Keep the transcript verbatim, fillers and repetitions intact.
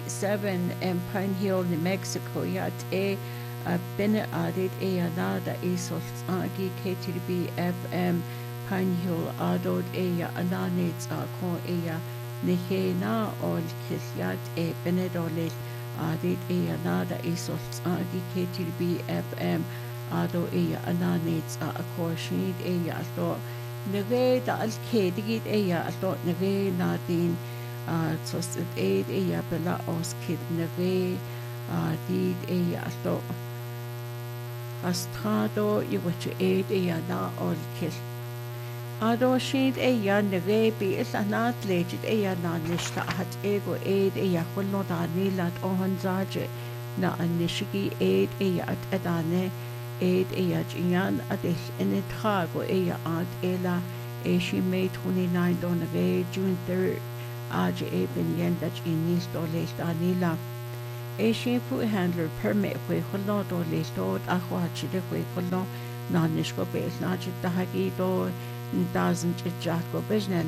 seven in Pine Hill, New Mexico. Yat e bene adit e anada esos agi K T B F M Pine Hill adod e ananits a ko e Nihe na ol kisyat e benedolis adit e anada esos agi K T B F M ado e ananits a akorshid e ato nage da al kedigit e ato nage nadin tos it aid e bela os kid nage did e ato astrado i which aid e na ol kis ado shid e ya nage bi is anat legit e ya na nishta hat ego aid e ya kullo da nilat ohan zaje na anishigi aid e ya at adane aid e ya jinyan adis in it trago e ya at ela e she May twenty-ninth on nage June third aje e ben yendach in nis do les da nila e she food handler permit we kullo do les do akwa chide we kullo na nishko bes na chita hagi do doesn't jack go business